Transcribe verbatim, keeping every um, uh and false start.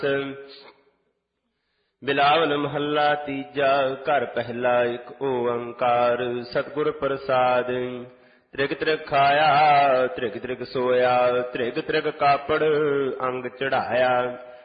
ਬਿਲਾਵਲ ਮਹੱਲਾ ਤੀਜਾ। ਘਰ ਪਹਿਲਾ ਇੱਕ ਓੰਕਾਰ ਸਤਿਗੁਰ ਪ੍ਰਸਾਦ। ਤ੍ਰਿਗ ਤ੍ਰਿਗ ਖਾਇਆ ਤ੍ਰਿਗ ਤ੍ਰਿਗ ਸੋਇਆ, ਤ੍ਰਿਗ ਤ੍ਰਿਗ ਕਾਪੜ ਅੰਗ ਚੜਾਇਆ।